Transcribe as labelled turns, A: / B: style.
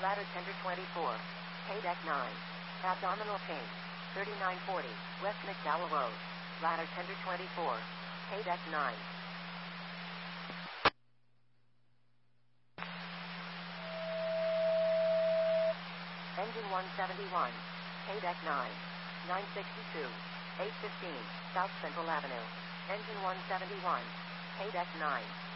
A: Ladder tender 24. Hay deck 9. Abdominal chain. 3940. West McDowell Road. Ladder tender 24. Hay deck 9. Engine 171. Hay deck 9. 962. 815. South Central Avenue. Engine 171. Hay deck 9.